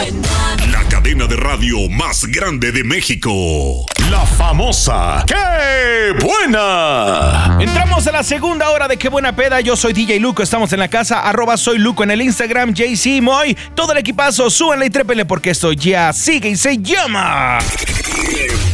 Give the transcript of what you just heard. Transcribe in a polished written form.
La cadena de radio más grande de México. La famosa ¡Qué buena! Entramos a la segunda hora de Qué Buena Peda. Yo soy DJ Luco, estamos en la casa, @soy Luco en el Instagram, JC Moy. Todo el equipazo, súbanle y trépenle porque esto ya sigue y se llama